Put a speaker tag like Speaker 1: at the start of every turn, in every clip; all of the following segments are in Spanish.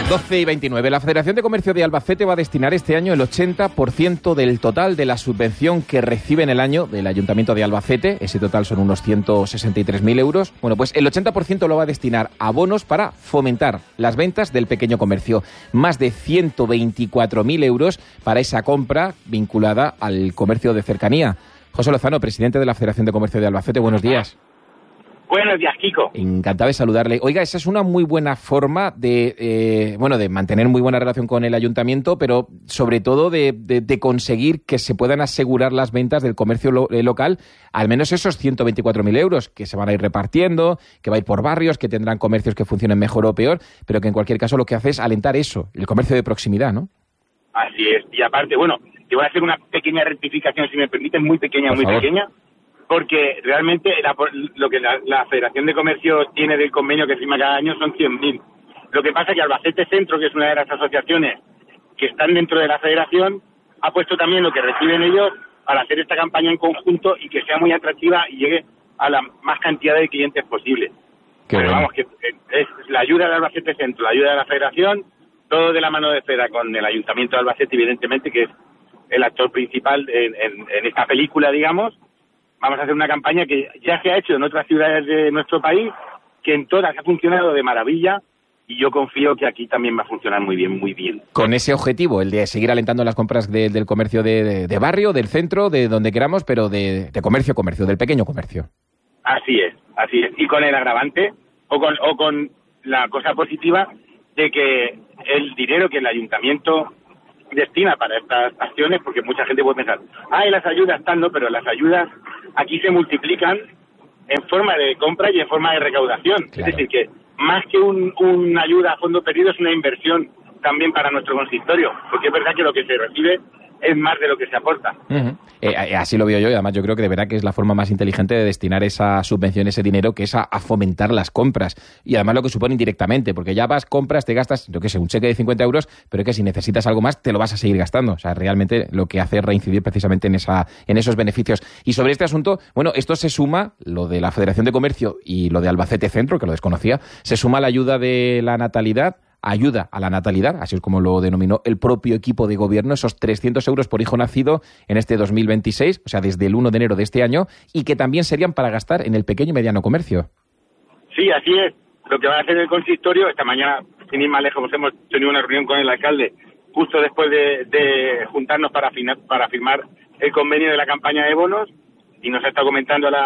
Speaker 1: 12:29. La Federación de Comercio de Albacete va a destinar este año el 80% del total de la subvención que recibe en el año del Ayuntamiento de Albacete. Ese total son unos 163.000 euros. Bueno, pues el 80% lo va a destinar a bonos para fomentar las ventas del pequeño comercio. Más de 124.000 euros para esa compra vinculada al comercio de cercanía. José Lozano, presidente de la Federación de Comercio de Albacete, buenos días.
Speaker 2: Buenos días, Kiko.
Speaker 1: Encantado de saludarle. Oiga, esa es una muy buena forma de mantener muy buena relación con el ayuntamiento, pero sobre todo de conseguir que se puedan asegurar las ventas del comercio local, al menos esos 124.000 euros, que se van a ir repartiendo, que va a ir por barrios, que tendrán comercios que funcionen mejor o peor, pero que en cualquier caso lo que hace es alentar eso, el comercio de proximidad, ¿no?
Speaker 2: Así es. Y aparte, bueno, te voy a hacer una pequeña rectificación, si me permiten, muy pequeña, porque realmente lo que la Federación de Comercio tiene del convenio que firma cada año son 100.000. Lo que pasa es que Albacete Centro, que es una de las asociaciones que están dentro de la Federación, ha puesto también lo que reciben ellos para hacer esta campaña en conjunto y que sea muy atractiva y llegue a la más cantidad de clientes posible. Pero vamos, que es la ayuda de Albacete Centro, la ayuda de la Federación, todo de la mano de FEDA con el Ayuntamiento de Albacete, evidentemente, que es el actor principal en esta película, digamos. Vamos a hacer una campaña que ya se ha hecho en otras ciudades de nuestro país, que en todas ha funcionado de maravilla, y yo confío que aquí también va a funcionar muy bien, muy bien. Con ese objetivo, el de seguir alentando las compras del comercio de barrio, del centro, de donde queramos, pero de comercio, del pequeño comercio. Así es. Y con el agravante, o con la cosa positiva, de que el dinero que el ayuntamiento destina para estas acciones, porque mucha gente puede pensar, las ayudas están, no, pero las ayudas aquí se multiplican en forma de compra y en forma de recaudación. Claro. Es decir, que más que una ayuda a fondo perdido es una inversión también para nuestro consistorio, porque es verdad que lo que se recibe es más de lo que se aporta. Así lo veo yo, y además yo creo que de verdad que es la forma más inteligente de destinar esa subvención, ese dinero, que es a fomentar las compras. Y además lo que supone indirectamente, porque ya vas, compras, te gastas, yo qué sé, un cheque de 50 euros, pero es que si necesitas algo más, te lo vas a seguir gastando. O sea, realmente lo que hace es reincidir precisamente en esos beneficios. Y sobre este asunto, bueno, esto se suma, lo de la Federación de Comercio y lo de Albacete Centro, que lo desconocía, se suma la ayuda de la natalidad, ayuda a la natalidad, así es como lo denominó el propio equipo de gobierno, esos 300 euros por hijo nacido en este 2026, o sea, desde el 1 de enero de este año, y que también serían para gastar en el pequeño y mediano comercio. Sí, así es. Lo que va a hacer el consistorio, esta mañana, sin ir más lejos, hemos tenido una reunión con el alcalde justo después de juntarnos para firmar el convenio de la campaña de bonos, y nos ha estado comentando a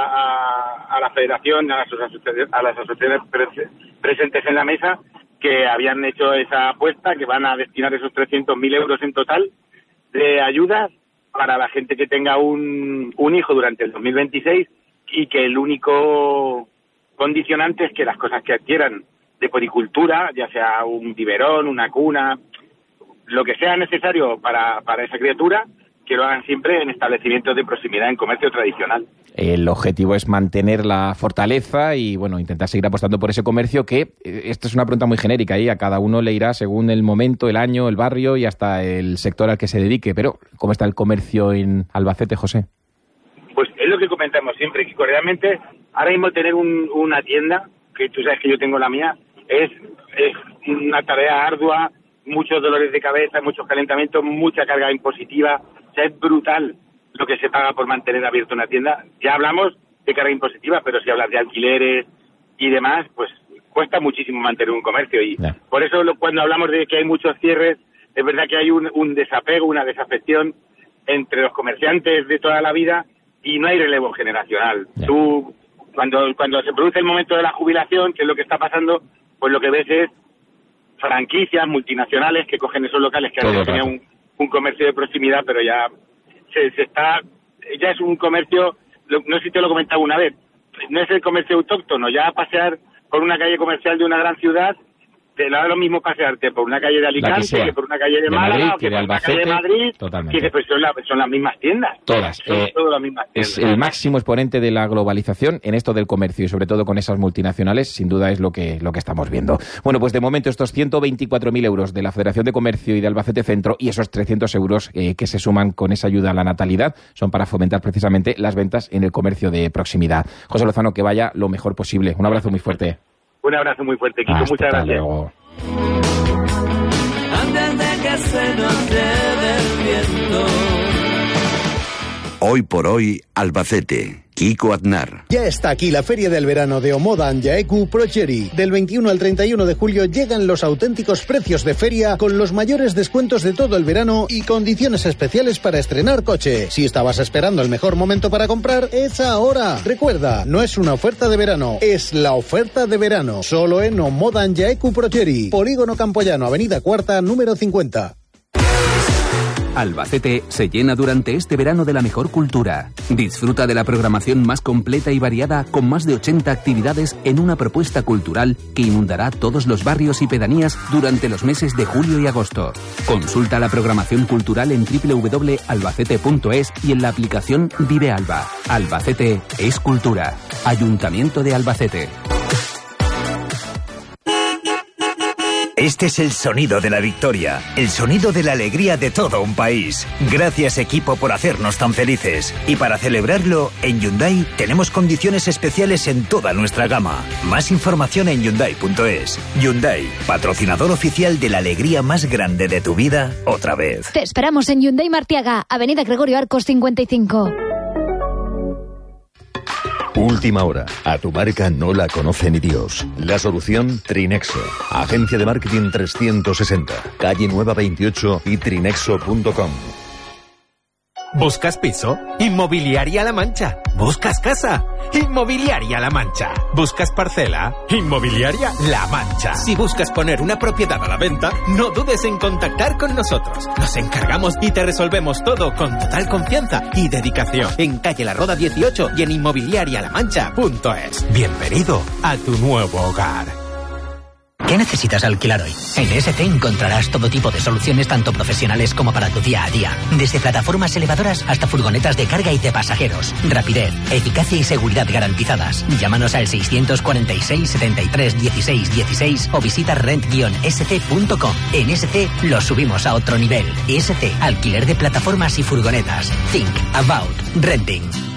Speaker 2: la federación, a las asociaciones presentes en la mesa, que habían hecho esa apuesta, que van a destinar esos 300.000 euros en total de ayudas para la gente que tenga un hijo durante el 2026, y que el único condicionante es que las cosas que adquieran de poricultura, ya sea un biberón, una cuna, lo que sea necesario para esa criatura, que lo hagan siempre en establecimientos de proximidad, en comercio tradicional. El objetivo es mantener la fortaleza y, bueno, intentar seguir apostando por ese comercio, que esto es una pregunta muy genérica y a cada uno le irá según el momento, el año, el barrio y hasta el sector al que se dedique. Pero, ¿cómo está el comercio en Albacete, José? Pues es lo que comentamos siempre, que realmente ahora mismo tener una tienda, que tú sabes que yo tengo la mía, es una tarea ardua, muchos dolores de cabeza, muchos calentamientos, mucha carga impositiva. O sea, es brutal lo que se paga por mantener abierta una tienda. Ya hablamos de carga impositiva, pero si hablas de alquileres y demás, pues cuesta muchísimo mantener un comercio. Y por eso cuando hablamos de que hay muchos cierres, es verdad que hay un desapego, una desafección entre los comerciantes de toda la vida y no hay relevo generacional. Tú, cuando se produce el momento de la jubilación, que es lo que está pasando, pues lo que ves es franquicias multinacionales que cogen esos locales que antes tenían un comercio de proximidad, pero ya ya es un comercio, no sé si te lo comentaba una vez, no es el comercio autóctono, ya pasear por una calle comercial de una gran ciudad, te da lo mismo pasearte por una calle de Alicante que por una calle de Málaga, que por una calle de Madrid, que después son las mismas tiendas. Todas. Son todas las mismas tiendas. Es el máximo exponente de la globalización en esto del comercio y sobre todo con esas multinacionales, sin duda es lo que estamos viendo. Bueno, pues de momento estos 124.000 euros de la Federación de Comercio y de Albacete Centro y esos 300 euros que se suman con esa ayuda a la natalidad son para fomentar precisamente las ventas en el comercio de proximidad. José Lozano, que vaya lo mejor posible. Un abrazo muy fuerte. Un abrazo muy fuerte, Kiko. Muchas gracias. Luego.
Speaker 3: que se nos lleve el viento.
Speaker 4: Hoy por hoy, Albacete. Kiko Aznar.
Speaker 5: Ya está aquí la Feria del Verano de Omoda Jaeku Procheri. Del 21 al 31 de julio llegan los auténticos precios de feria con los mayores descuentos de todo el verano y condiciones especiales para estrenar coche. Si estabas esperando el mejor momento para comprar, es ahora. Recuerda, no es una oferta de verano, es la oferta de verano. Solo en Omoda Jaeku Procheri. Polígono Campoyano, Avenida Cuarta, número 50.
Speaker 6: Albacete se llena durante este verano de la mejor cultura. Disfruta de la programación más completa y variada con más de 80 actividades en una propuesta cultural que inundará todos los barrios y pedanías durante los meses de julio y agosto. Consulta la programación cultural en www.albacete.es y en la aplicación Vive Alba. Albacete es cultura. Ayuntamiento de Albacete.
Speaker 7: Este es el sonido de la victoria, el sonido de la alegría de todo un país. Gracias, equipo, por hacernos tan felices. Y para celebrarlo, en Hyundai tenemos condiciones especiales en toda nuestra gama. Más información en Hyundai.es. Hyundai, patrocinador oficial de la alegría más grande de tu vida, otra vez.
Speaker 8: Te esperamos en Hyundai Martiaga, Avenida Gregorio Arcos 55.
Speaker 9: Última hora. A tu marca no la conoce ni Dios. La solución, Trinexo. Agencia de Marketing 360. Calle Nueva 28 y trinexo.com.
Speaker 10: ¿Buscas piso? Inmobiliaria La Mancha. ¿Buscas casa? Inmobiliaria La Mancha. ¿Buscas parcela? Inmobiliaria La Mancha. Si buscas poner una propiedad a la venta, no dudes en contactar con nosotros. Nos encargamos y te resolvemos todo con total confianza y dedicación. En calle La Roda 18 y en inmobiliarialamancha.es. Bienvenido a tu nuevo hogar.
Speaker 11: ¿Qué necesitas alquilar hoy? En ESC encontrarás todo tipo de soluciones tanto profesionales como para tu día a día. Desde plataformas elevadoras hasta furgonetas de carga y de pasajeros. Rapidez, eficacia y seguridad garantizadas. Llámanos al 646 73 16 16 o visita rent-sc.com. En ESC lo subimos a otro nivel. ESC, alquiler de plataformas y furgonetas. Think about renting.